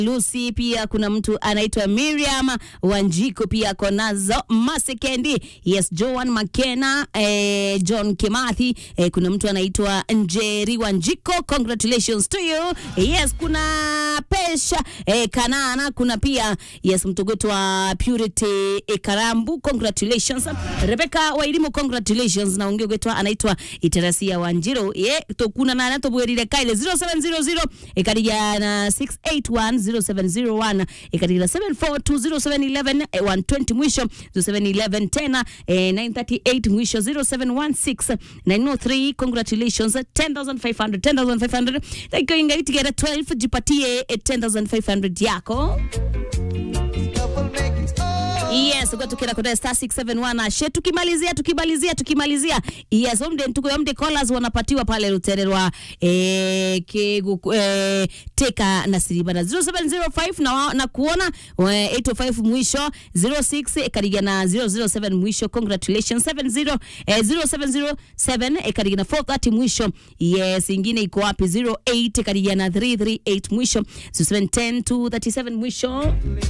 Lucy, pia kuna mtu anaitwa Miriam Wanjiko, pia konazo Masekendi, yes, Joan Makena, John Kimathi, kuna mtu anaitwa Njeri Wanjiko, congratulations to you. Yes, kuna Pesha Kanana, kuna pia yes mtogoto wa Purity Karambu, congratulations. Rebecca Wairimu, congratulations. Na ongeo gwetu anaitwa Iterasia Wanjiro, to kuna na nato bwerire kaile 0700 ekadia na 681 0701 ekadia 7420711 120 mwisho 0711 tena 938 mwisho 0716 903. Congratulations, 10500 like inga itigera 12 jipatie 10500 yako. Yes, uko tukira kwa star 671 ashe tukimalizia. Yes, omde callers wanapatiwa pale Lutererwa teka na siribana 0705 na kuona 805 mwisho 06 ekariga na 007 mwisho. Congratulations. 0707 ekariga na 430 mwisho. Yes, ingine iko wapi? 08 ekariga na 338 mwisho. 0710 237 mwisho.